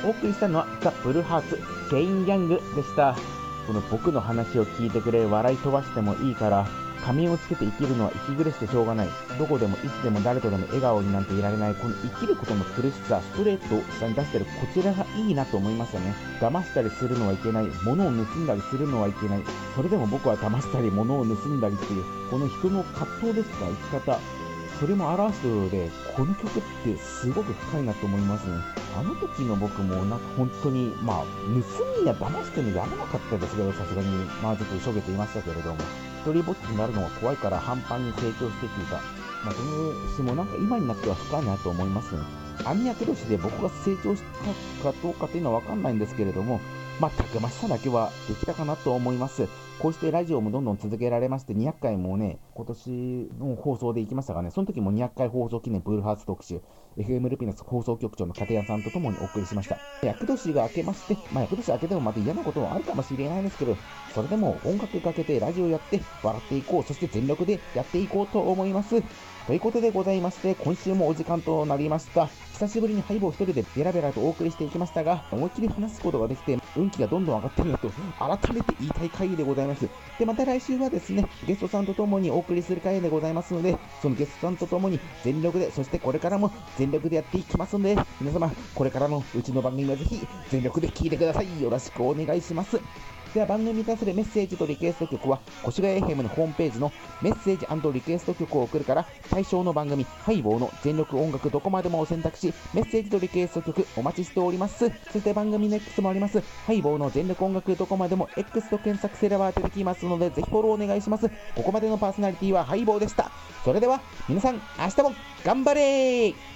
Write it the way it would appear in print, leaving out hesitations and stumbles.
お送りしたのはザ・ブルーハーツケイン・ヤングでした。この僕の話を聞いてくれ、笑い飛ばしてもいいから仮面をつけて生きるのは息苦しくてしょうがない。どこでもいつでも誰とでも笑顔になんていられない。この生きることの苦しさ、ストレートを下に出してるこちらがいいなと思いましたね。騙したりするのはいけない。物を盗んだりするのはいけない。それでも僕は騙したり物を盗んだりっていう、この人の葛藤ですか、生き方。それも表すようで、この曲ってすごく深いなと思いますね。あの時の僕もなんか本当に、盗みや騙してるのやらなかったですけど、さすがに、ちょっとしょげていましたけれども、一人ぼっちになるのが怖いから半端に成長してきた。その詩もなんか今になっては深いなと思いますね。網焼け年で僕が成長したかどうかっていうのはわかんないんですけれども、たくましさだけはできたかなと思います。こうしてラジオもどんどん続けられまして、200回もね、今年の放送で行きましたがね、その時も200回放送記念ブルーハーツ特集、FM ルピナス放送局長の片谷さんとともにお送りしました。厄年が明けまして、厄年明けてもまた嫌なこともあるかもしれないですけど、それでも音楽かけてラジオやって笑っていこう、そして全力でやっていこうと思います。ということでございまして、今週もお時間となりました。久しぶりにハイボー一人でベラベラとお送りしていきましたが、思いっきり話すことができて、運気がどんどん上がってるなと、改めて言いたい回でございます。で、また来週はですね、ゲストさんとともにお送りする回でございますので、そのゲストさんとともに全力で、そしてこれからも全力でやっていきますので、皆様、これからのうちの番組はぜひ全力で聞いてください。よろしくお願いします。では番組に対するメッセージとリクエスト曲は越谷 FM のホームページのメッセージ&リクエスト曲を送るから対象の番組ハイボーの全力音楽どこまでもを選択しメッセージとリクエスト曲お待ちしております。そして番組の X もありますハイボーの全力音楽どこまでも X と検索すれば出てきますのでぜひフォローお願いします。ここまでのパーソナリティはハイボーでした。それでは皆さん明日も頑張れー。